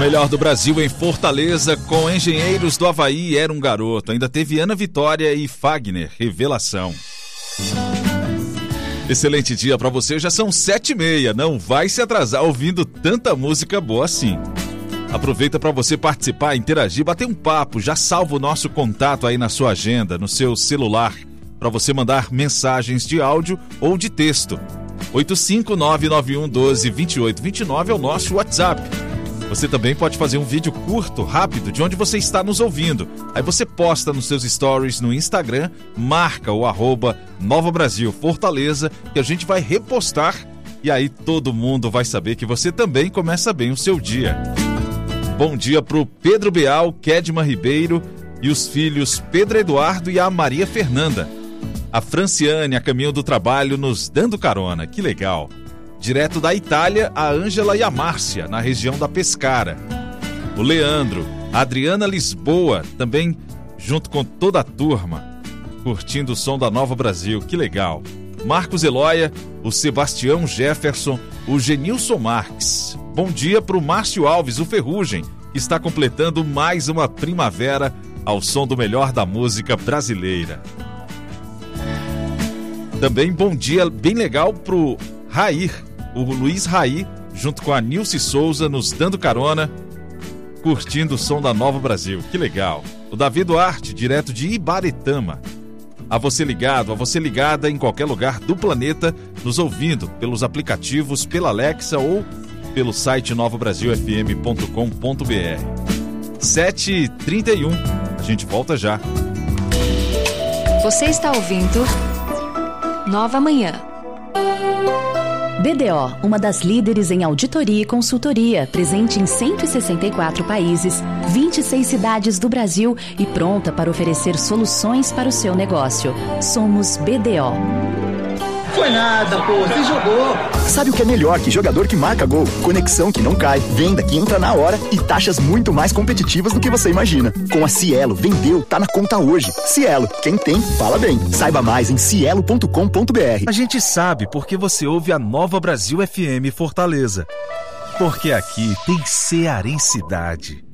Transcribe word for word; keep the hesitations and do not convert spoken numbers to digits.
melhor do Brasil em Fortaleza, com Engenheiros do Havaí, Era um Garoto. Ainda teve Ana Vitória e Fagner, Revelação. Excelente dia pra você, já são sete e meia, não vai se atrasar ouvindo tanta música boa assim. Aproveita para você participar, interagir, bater um papo, já salva o nosso contato aí na sua agenda, no seu celular, para você mandar mensagens de áudio ou de texto. oito cinco nove nove um um dois dois oito dois nove é o nosso WhatsApp. Você também pode fazer um vídeo curto, rápido, de onde você está nos ouvindo. Aí você posta nos seus stories no Instagram, marca o arroba Nova Brasil Fortaleza, que a gente vai repostar e aí todo mundo vai saber que você também começa bem o seu dia. Bom dia pro Pedro Beal, Kedma Ribeiro e os filhos Pedro Eduardo e a Maria Fernanda. A Franciane, a caminho do trabalho, nos dando carona, que legal. Direto da Itália, a Ângela e a Márcia, na região da Pescara. O Leandro, a Adriana Lisboa, também junto com toda a turma, curtindo o som da Nova Brasil, que legal. Marcos Eloia, o Sebastião Jefferson, o Genilson Marques. Bom dia pro Márcio Alves, o Ferrugem, que está completando mais uma primavera ao som do melhor da música brasileira. Também bom dia bem legal pro Rair, o Luiz Raí, junto com a Nilce Souza, nos dando carona, curtindo o som da Nova Brasil. Que legal. O Davi Duarte, direto de Ibaretama. A você ligado, a você ligada em qualquer lugar do planeta, nos ouvindo pelos aplicativos, pela Alexa ou pelo site nova brasil f m ponto com ponto b r. sete e trinta e um. A gente volta já. Você está ouvindo Nova Manhã. B D O, uma das líderes em auditoria e consultoria, presente em cento e sessenta e quatro países, vinte e seis cidades do Brasil e pronta para oferecer soluções para o seu negócio. Somos B D O. Foi nada, pô, você jogou. Sabe o que é melhor que jogador que marca gol? Conexão que não cai, venda que entra na hora e taxas muito mais competitivas do que você imagina. Com a Cielo, vendeu, tá na conta hoje. Cielo, quem tem, fala bem. Saiba mais em cielo ponto com ponto b r. A gente sabe porque você ouve a Nova Brasil F M Fortaleza. Porque aqui tem cearensidade.